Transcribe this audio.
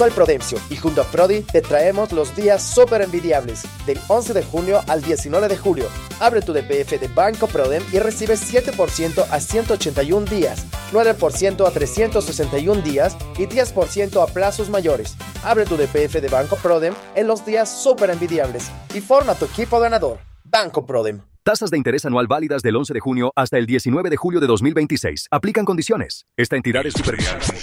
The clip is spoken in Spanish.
Soy Prudencio y junto a Prodi te traemos los días súper envidiables del 11 de junio al 19 de julio. Abre tu DPF de Banco Prodem y recibe 7% a 181 días, 9% a 361 días y 10% a plazos mayores. Abre tu DPF de Banco Prodem en los días súper envidiables y forma tu equipo ganador. Banco Prodem. Tasas de interés anual válidas del 11 de junio hasta el 19 de julio de 2026. Aplican condiciones. Esta entidad es supervisada.